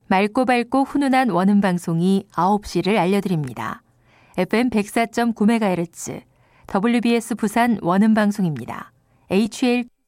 맑고 밝고 훈훈한 원음 방송이 9시를 알려드립니다. FM 104.9MHz WBS 부산 원음 방송입니다. HL